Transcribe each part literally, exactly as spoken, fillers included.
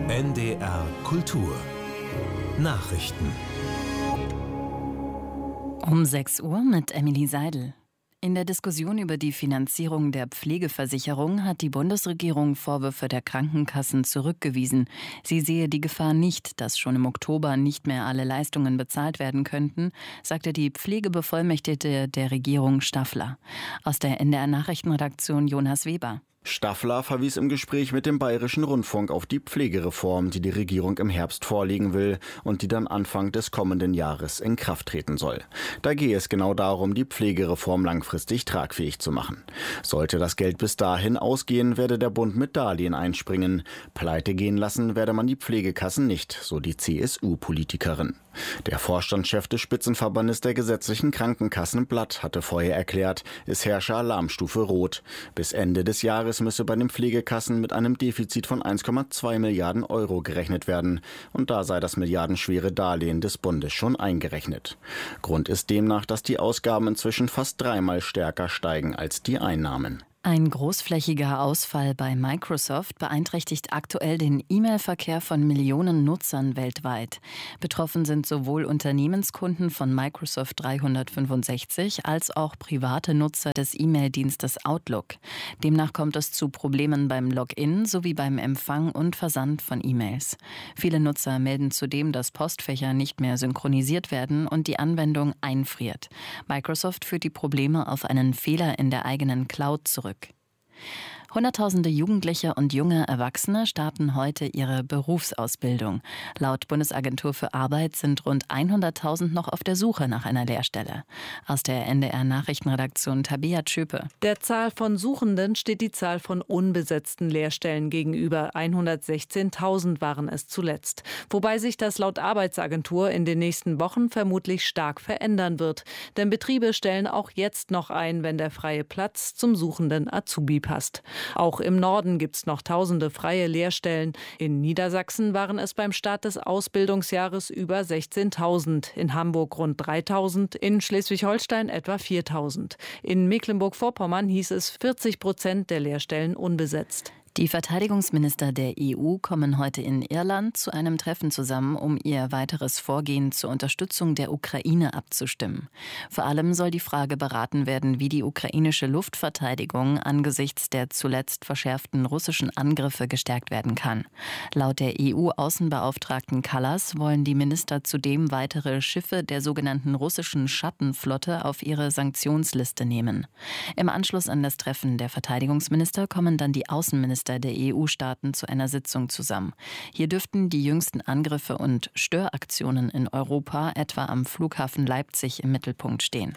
N D R Kultur Nachrichten Um sechs Uhr mit Emily Seidel. In der Diskussion über die Finanzierung der Pflegeversicherung hat die Bundesregierung Vorwürfe der Krankenkassen zurückgewiesen. Sie sehe die Gefahr nicht, dass schon im Oktober nicht mehr alle Leistungen bezahlt werden könnten, sagte die Pflegebevollmächtigte der Regierung Staffler. Aus der N D R-Nachrichtenredaktion Jonas Weber. Staffler verwies im Gespräch mit dem Bayerischen Rundfunk auf die Pflegereform, die die Regierung im Herbst vorlegen will und die dann Anfang des kommenden Jahres in Kraft treten soll. Da gehe es genau darum, die Pflegereform langfristig tragfähig zu machen. Sollte das Geld bis dahin ausgehen, werde der Bund mit Darlehen einspringen. Pleite gehen lassen werde man die Pflegekassen nicht, so die C S U-Politikerin. Der Vorstandschef des Spitzenverbandes der gesetzlichen Krankenkassen Blatt hatte vorher erklärt, es herrsche Alarmstufe Rot. Bis Ende des Jahres müsse bei den Pflegekassen mit einem Defizit von eins Komma zwei Milliarden Euro gerechnet werden. Und da sei das milliardenschwere Darlehen des Bundes schon eingerechnet. Grund ist demnach, dass die Ausgaben inzwischen fast dreimal stärker steigen als die Einnahmen. Ein großflächiger Ausfall bei Microsoft beeinträchtigt aktuell den E-Mail-Verkehr von Millionen Nutzern weltweit. Betroffen sind sowohl Unternehmenskunden von Microsoft dreihundertfünfundsechzig als auch private Nutzer des E-Mail-Dienstes Outlook. Demnach kommt es zu Problemen beim Login sowie beim Empfang und Versand von E-Mails. Viele Nutzer melden zudem, dass Postfächer nicht mehr synchronisiert werden und die Anwendung einfriert. Microsoft führt die Probleme auf einen Fehler in der eigenen Cloud zurück. Hunderttausende Jugendliche und junge Erwachsene starten heute ihre Berufsausbildung. Laut Bundesagentur für Arbeit sind rund hunderttausend noch auf der Suche nach einer Lehrstelle. Aus der N D R-Nachrichtenredaktion Tabea Tschöpe. Der Zahl von Suchenden steht die Zahl von unbesetzten Lehrstellen gegenüber. hundertsechzehntausend waren es zuletzt. Wobei sich das laut Arbeitsagentur in den nächsten Wochen vermutlich stark verändern wird. Denn Betriebe stellen auch jetzt noch ein, wenn der freie Platz zum suchenden Azubi passt. Auch im Norden gibt es noch tausende freie Lehrstellen. In Niedersachsen waren es beim Start des Ausbildungsjahres über sechzehntausend, in Hamburg rund dreitausend, in Schleswig-Holstein etwa viertausend. In Mecklenburg-Vorpommern hieß es vierzig Prozent der Lehrstellen unbesetzt. Die Verteidigungsminister der E U kommen heute in Irland zu einem Treffen zusammen, um ihr weiteres Vorgehen zur Unterstützung der Ukraine abzustimmen. Vor allem soll die Frage beraten werden, wie die ukrainische Luftverteidigung angesichts der zuletzt verschärften russischen Angriffe gestärkt werden kann. Laut der E U-Außenbeauftragten Kallas wollen die Minister zudem weitere Schiffe der sogenannten russischen Schattenflotte auf ihre Sanktionsliste nehmen. Im Anschluss an das Treffen der Verteidigungsminister kommen dann die Außenminister der E U-Staaten zu einer Sitzung zusammen. Hier dürften die jüngsten Angriffe und Störaktionen in Europa, etwa am Flughafen Leipzig, im Mittelpunkt stehen.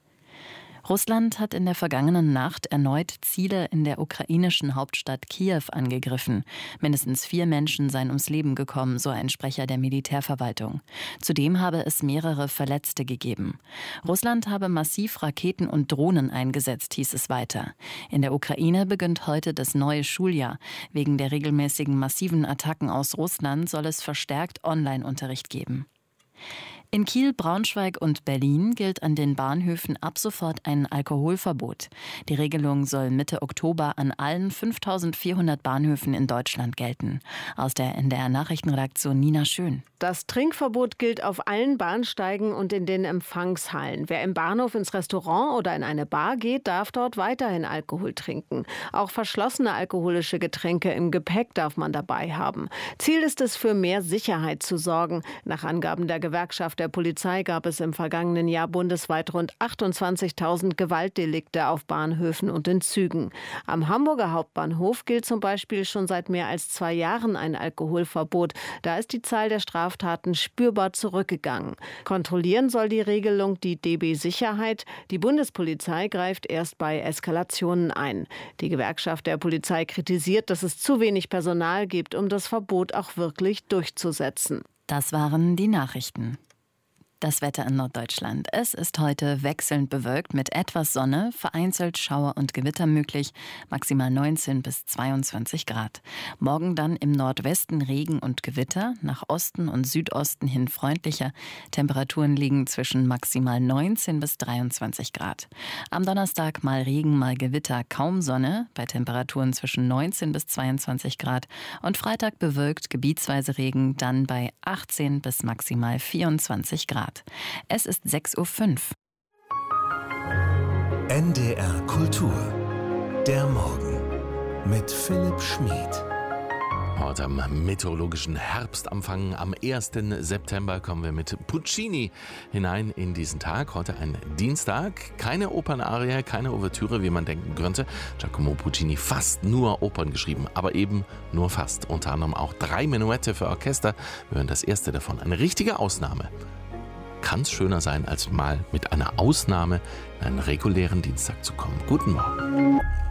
Russland hat in der vergangenen Nacht erneut Ziele in der ukrainischen Hauptstadt Kiew angegriffen. Mindestens vier Menschen seien ums Leben gekommen, so ein Sprecher der Militärverwaltung. Zudem habe es mehrere Verletzte gegeben. Russland habe massiv Raketen und Drohnen eingesetzt, hieß es weiter. In der Ukraine beginnt heute das neue Schuljahr. Wegen der regelmäßigen massiven Attacken aus Russland soll es verstärkt Online-Unterricht geben. In Kiel, Braunschweig und Berlin gilt an den Bahnhöfen ab sofort ein Alkoholverbot. Die Regelung soll Mitte Oktober an allen fünftausendvierhundert Bahnhöfen in Deutschland gelten. Aus der N D R-Nachrichtenredaktion Nina Schön. Das Trinkverbot gilt auf allen Bahnsteigen und in den Empfangshallen. Wer im Bahnhof ins Restaurant oder in eine Bar geht, darf dort weiterhin Alkohol trinken. Auch verschlossene alkoholische Getränke im Gepäck darf man dabei haben. Ziel ist es, für mehr Sicherheit zu sorgen. Nach Angaben der Gewerkschaft der Polizei gab es im vergangenen Jahr bundesweit rund achtundzwanzigtausend Gewaltdelikte auf Bahnhöfen und in Zügen. Am Hamburger Hauptbahnhof gilt zum Beispiel schon seit mehr als zwei Jahren ein Alkoholverbot. Da ist die Zahl der Straftaten spürbar zurückgegangen. Kontrollieren soll die Regelung die D B Sicherheit. Die Bundespolizei greift erst bei Eskalationen ein. Die Gewerkschaft der Polizei kritisiert, dass es zu wenig Personal gibt, um das Verbot auch wirklich durchzusetzen. Das waren die Nachrichten. Das Wetter in Norddeutschland. Es ist heute wechselnd bewölkt mit etwas Sonne, vereinzelt Schauer und Gewitter möglich, maximal neunzehn bis zweiundzwanzig Grad. Morgen dann im Nordwesten Regen und Gewitter, nach Osten und Südosten hin freundlicher. Temperaturen liegen zwischen maximal neunzehn bis dreiundzwanzig Grad. Am Donnerstag mal Regen, mal Gewitter, kaum Sonne, bei Temperaturen zwischen neunzehn bis zweiundzwanzig Grad. Und Freitag bewölkt, gebietsweise Regen, dann bei achtzehn bis maximal vierundzwanzig Grad. Es ist sechs Uhr fünf. N D R Kultur. Der Morgen mit Philipp Schmid. Heute am meteorologischen Herbstanfang, am ersten September, kommen wir mit Puccini hinein in diesen Tag. Heute ein Dienstag, keine Opernarie, keine Ouvertüre, wie man denken könnte. Giacomo Puccini fast nur Opern geschrieben, aber eben nur fast. Unter anderem auch drei Menuette für Orchester. Wir hören das erste davon, eine richtige Ausnahme. Kann es schöner sein, als mal mit einer Ausnahme in einen regulären Dienstag zu kommen. Guten Morgen.